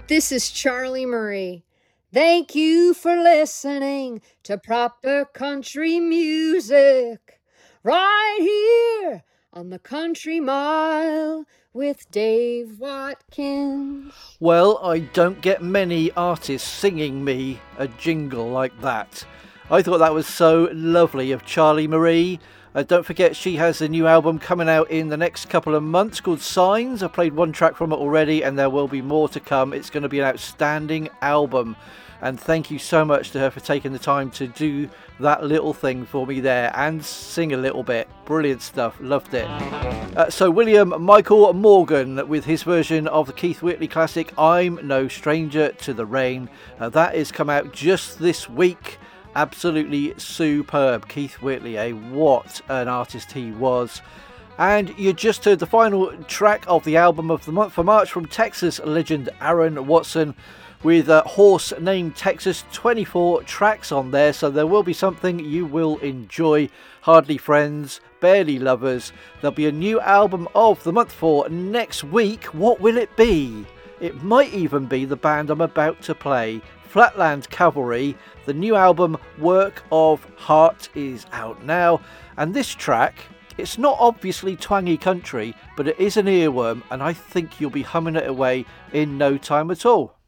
This is Charlie Murray. Thank you for listening to proper country music right here on the Country Mile with Dave Watkins. Well, I don't get many artists singing me a jingle like that. I thought that was so lovely of Charlie Marie. Don't forget she has a new album coming out in the next couple of months called Signs. I've played one track from it already and there will be more to come. It's going to be an outstanding album. And thank you so much to her for taking the time to do that little thing for me there and sing a little bit. Brilliant stuff. Loved it. So William Michael Morgan with his version of the Keith Whitley classic I'm No Stranger to the Rain. That is come out just this week. Absolutely superb. Keith Whitley, what an artist he was. And you just heard the final track of the album of the month for March from Texas legend Aaron Watson with Horse Named Texas. 24 tracks on there, so there will be something you will enjoy. Hardly Friends, Barely Lovers. There'll be a new album of the month for next week. What will it be? It might even be the band I'm about to play, Flatland Cavalry. The new album Work of Heart is out now, and this track, it's not obviously twangy country, but it is an earworm, and I think you'll be humming it away in no time at all.